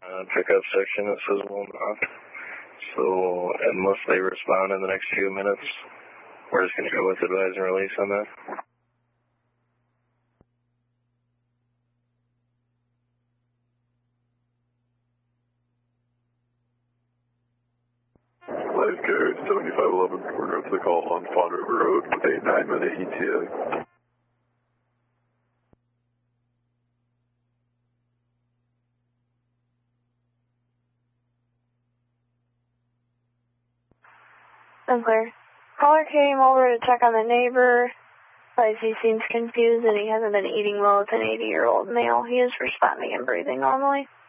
Pickup section that says will not. So unless they respond in the next few minutes, we're just going to go with advise and release on that. Lifeguard 7511 for North the call on Fawn River Road with a 9-minute ETA. Unclear. Caller came over to check on the neighbor, as he seems confused and he hasn't been eating well. It's an 80-year-old male. He is responding and breathing normally.